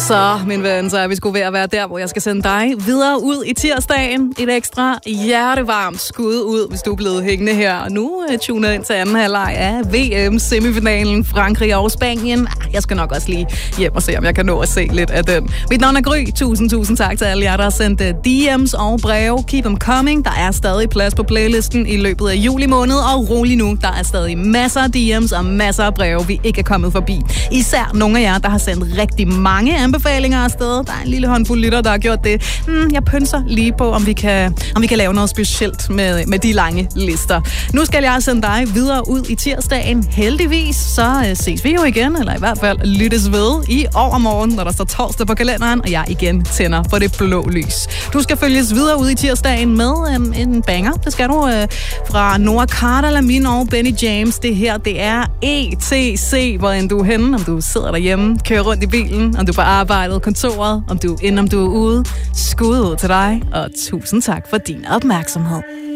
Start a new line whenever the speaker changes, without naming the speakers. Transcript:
Så, min ven, så er vi sgu ved at være der, hvor jeg skal sende dig videre ud i tirsdagen. Et ekstra hjertevarmt skud ud, hvis du er blevet hængende her. Og nu tuner ind til anden halvleg af VM-semifinalen Frankrig og Spanien. Jeg skal nok også lige hjem og se, om jeg kan nå at se lidt af den. Mit navn er Gry. Tusind tak til alle jer, der har sendt DM's og breve. Keep them coming. Der er stadig plads på playlisten i løbet af juli måned. Og rolig nu, der er stadig masser af DM's og masser af breve, vi ikke er kommet forbi. Især nogle af jer, der har sendt rigtig mange anbefalinger afsted. Der er en lille håndfuld lytter, der har gjort det. Jeg pønser lige på, om vi kan lave noget specielt med de lange lister. Nu skal jeg sende dig videre ud i tirsdagen. Heldigvis, så ses vi jo igen, eller i hvert fald lyttes ved i overmorgen, når der står torsdag på kalenderen, og jeg igen tænder for det blå lys. Du skal følges videre ud i tirsdagen med en banger. Det skal du fra Noah Carter, Lamin og Benny James. Det her, det er ETC, hvor end du er henne, om du sidder derhjemme, kører rundt i bilen, om du er på arbejdet, kontoret, om du er inde, om du er ude. Skud ud til dig, og tusind tak for din opmærksomhed.